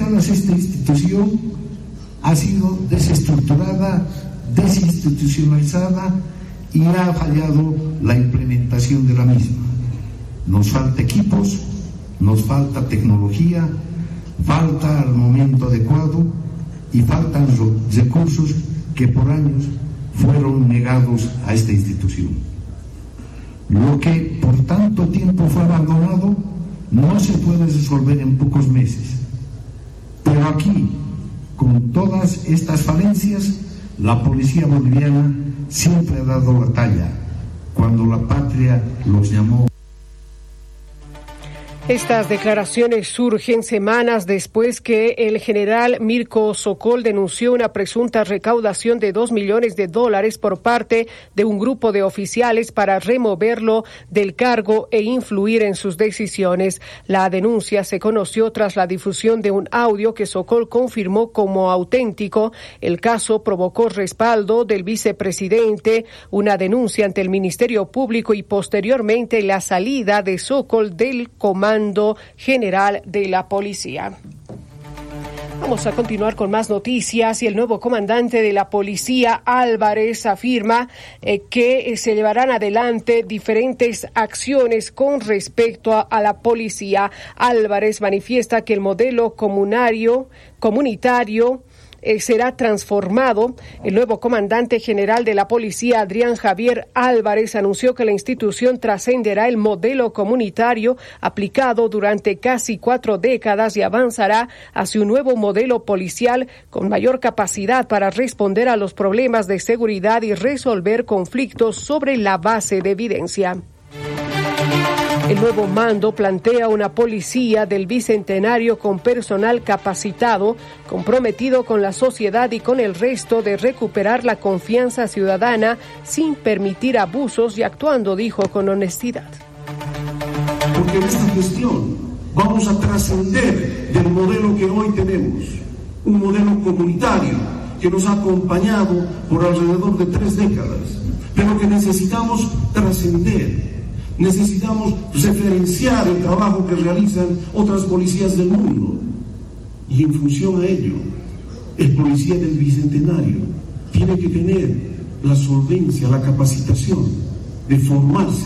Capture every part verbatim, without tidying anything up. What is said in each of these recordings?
décadas esta institución ha sido desestructurada, desinstitucionalizada y ha fallado la implementación de la misma. Nos falta equipos, nos falta tecnología, falta armamento adecuado y faltan los recursos que por años fueron negados a esta institución. Lo que por tanto tiempo fue abandonado no se puede resolver en pocos meses. Pero aquí, con todas estas falencias, la policía boliviana siempre ha dado batalla cuando la patria los llamó. Estas declaraciones surgen semanas después que el general Mirko Sokol denunció una presunta recaudación de dos millones de dólares por parte de un grupo de oficiales para removerlo del cargo e influir en sus decisiones. La denuncia se conoció tras la difusión de un audio que Sokol confirmó como auténtico. El caso provocó respaldo del vicepresidente, una denuncia ante el Ministerio Público y posteriormente la salida de Sokol del comando General de la Policía. Vamos a continuar con más noticias y el nuevo comandante de la policía, Álvarez, afirma eh, que se llevarán adelante diferentes acciones con respecto a, a la policía. Álvarez manifiesta que el modelo comunario, comunitario Eh, será transformado. El nuevo comandante general de la policía, Adrián Javier Álvarez, anunció que la institución trascenderá el modelo comunitario aplicado durante casi cuatro décadas y avanzará hacia un nuevo modelo policial con mayor capacidad para responder a los problemas de seguridad y resolver conflictos sobre la base de evidencia. El nuevo mando plantea una policía del bicentenario con personal capacitado, comprometido con la sociedad y con el resto de recuperar la confianza ciudadana sin permitir abusos y actuando, dijo, con honestidad. Porque en esta gestión vamos a trascender del modelo que hoy tenemos, un modelo comunitario que nos ha acompañado por alrededor de tres décadas, pero que necesitamos trascender. Necesitamos referenciar el trabajo que realizan otras policías del mundo. Y en función a ello, el policía del Bicentenario tiene que tener la solvencia, la capacitación de formarse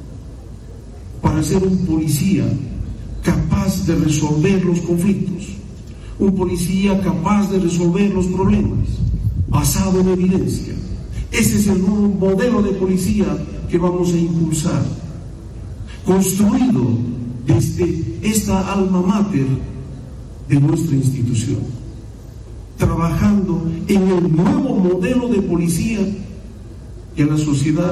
para ser un policía capaz de resolver los conflictos, un policía capaz de resolver los problemas, basado en evidencia. Ese es el nuevo modelo de policía que vamos a impulsar, construido desde esta alma mater de nuestra institución, trabajando en el nuevo modelo de policía que la sociedad.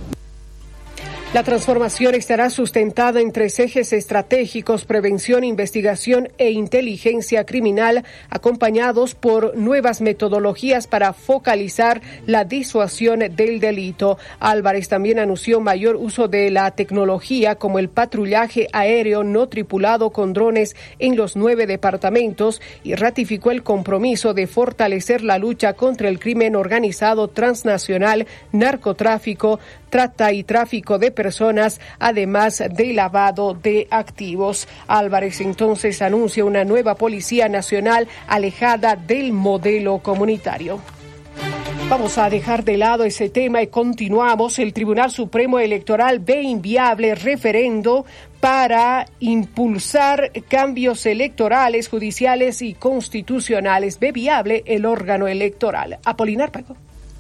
La transformación estará sustentada en tres ejes estratégicos: prevención, investigación e inteligencia criminal, acompañados por nuevas metodologías para focalizar la disuasión del delito. Álvarez también anunció mayor uso de la tecnología, como el patrullaje aéreo no tripulado con drones en los nueve departamentos, y ratificó el compromiso de fortalecer la lucha contra el crimen organizado transnacional, narcotráfico, trata y tráfico de personas, además de lavado de activos. Álvarez entonces anuncia una nueva Policía Nacional alejada del modelo comunitario. Vamos a dejar de lado ese tema y continuamos. El Tribunal Supremo Electoral ve inviable referendo para impulsar cambios electorales, judiciales y constitucionales. Ve viable el órgano electoral. Apolinar Paco.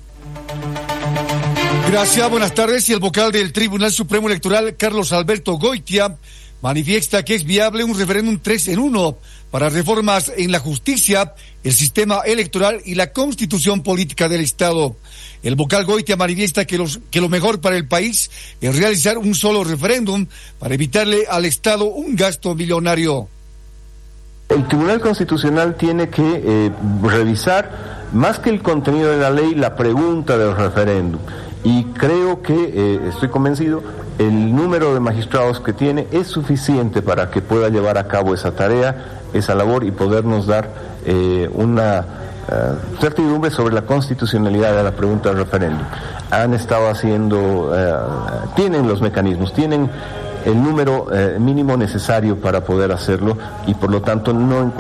Gracias, buenas tardes. Y el vocal del Tribunal Supremo Electoral, Carlos Alberto Goitia, manifiesta que es viable un referéndum tres en uno para reformas en la justicia, el sistema electoral y la constitución política del Estado. El vocal Goitia manifiesta que, los, que lo mejor para el país es realizar un solo referéndum para evitarle al Estado un gasto millonario. El Tribunal Constitucional tiene que eh, revisar, más que el contenido de la ley, la pregunta del referéndum. Y creo que, eh, estoy convencido, el número de magistrados que tiene es suficiente para que pueda llevar a cabo esa tarea, esa labor y podernos dar eh, una uh, certidumbre sobre la constitucionalidad de la pregunta del referéndum. Han estado haciendo, uh, tienen los mecanismos, tienen el número uh, mínimo necesario para poder hacerlo y por lo tanto no encuentro